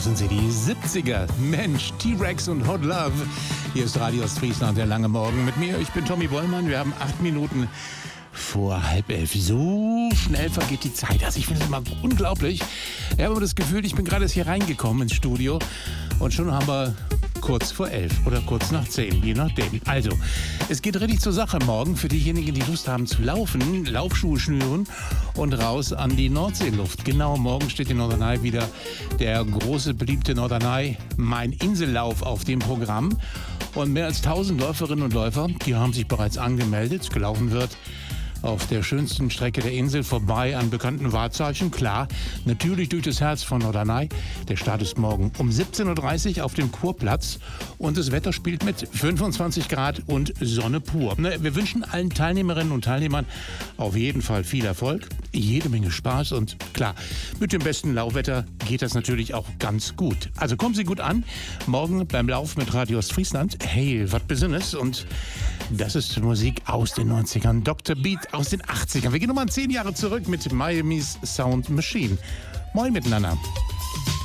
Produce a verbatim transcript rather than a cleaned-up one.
das sind sie, die siebziger. Mensch, T-Rex und Hot Love. Hier ist Radio Ostfriesland, der lange Morgen mit mir. Ich bin Tommy Bollmann. Wir haben acht Minuten vor halb elf. So schnell vergeht die Zeit. Also ich finde es immer unglaublich. Ich habe das Gefühl, ich bin gerade hier reingekommen ins Studio und schon haben wir kurz vor elf oder kurz nach zehn, je nachdem. Also, es geht richtig zur Sache morgen für diejenigen, die Lust haben zu laufen, Laufschuhe schnüren und raus an die Nordseeluft. Genau, morgen steht in Norderney wieder der große, beliebte Norderney Main-Insel-Lauf auf dem Programm. Und mehr als tausend Läuferinnen und Läufer, die haben sich bereits angemeldet. Gelaufen wird auf der schönsten Strecke der Insel vorbei an bekannten Wahrzeichen. Klar, natürlich durch das Herz von Norderney. Der Start ist morgen um siebzehn Uhr dreißig auf dem Kurplatz und das Wetter spielt mit fünfundzwanzig Grad und Sonne pur. Wir wünschen allen Teilnehmerinnen und Teilnehmern auf jeden Fall viel Erfolg, jede Menge Spaß und klar, mit dem besten Laufwetter geht das natürlich auch ganz gut. Also kommen Sie gut an, morgen beim Lauf mit Radio Ostfriesland. Hey, was Besonderes, und das ist Musik aus den neunzigern, Doktor Beat aus den achtzigern. Wir gehen nochmal zehn Jahre zurück mit Miami's Sound Machine. Moin miteinander.